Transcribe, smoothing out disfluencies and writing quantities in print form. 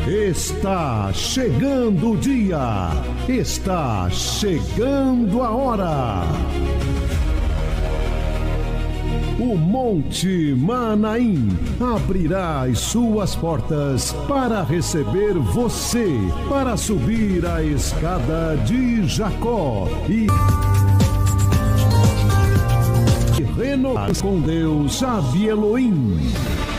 Está chegando o dia, está chegando a hora. O Monte Manaim abrirá as suas portas para receber você, para subir a escada de Jacó e renovar com Deus, Sabe Elohim.